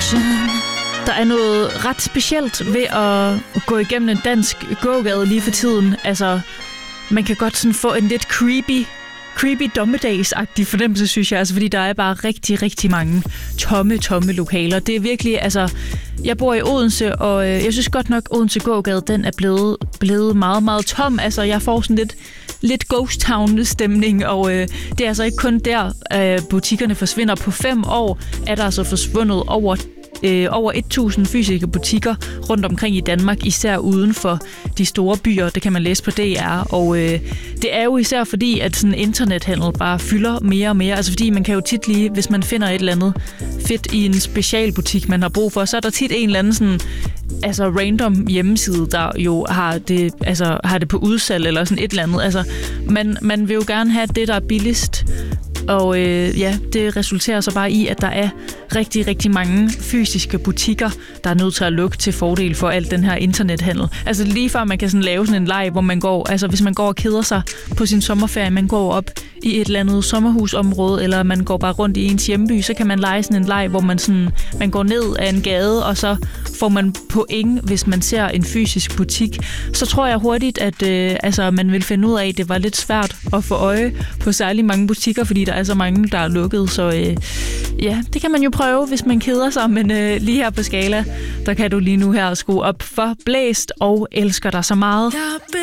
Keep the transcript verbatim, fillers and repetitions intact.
Ocean. Der er noget ret specielt ved at gå igennem en dansk gågade lige for tiden. Altså, man kan godt sådan få en lidt creepy, creepy dommedagsagtig fornemmelse, synes jeg. Altså, fordi der er bare rigtig, rigtig mange tomme, tomme lokaler. Det er virkelig, altså... Jeg bor i Odense, og øh, jeg synes godt nok, Odense gågade, den er blevet, blevet meget, meget tom. Altså, jeg får sådan lidt... lidt ghost town-stemning, og øh, det er altså ikke kun der, øh, butikkerne forsvinder. På fem år er der altså forsvundet over, øh, over tusind fysiske butikker rundt omkring i Danmark, især uden for de store byer. Det kan man læse på D R, og øh, det er jo især fordi, at sådan internethandel bare fylder mere og mere. Altså fordi man kan jo tit lige, hvis man finder et eller andet fedt i en specialbutik, man har brug for, så er der tit en eller anden sådan altså random hjemmeside, der jo har det, altså, har det på udsalg eller sådan et eller andet. Altså, man, man vil jo gerne have det, der er billigst. Og øh, ja, det resulterer så bare i, at der er rigtig, rigtig mange fysiske butikker, der er nødt til at lukke til fordel for alt den her internethandel. Altså lige før man kan sådan lave sådan en leg, hvor man går, altså hvis man går og keder sig på sin sommerferie, man går op i et eller andet sommerhusområde, eller man går bare rundt i ens hjemby, så kan man lege sådan en leg, hvor man sådan, man går ned ad en gade, og så får man point, hvis man ser en fysisk butik. Så tror jeg hurtigt, at øh, altså, man vil finde ud af, at det var lidt svært at få øje på særlig mange butikker, fordi der er så mange, der er lukket. Så øh, ja, det kan man jo prøve, hvis man keder sig, men øh, lige her på Skala, der kan du lige nu her skrue op for Blæst og Elsker dig så meget.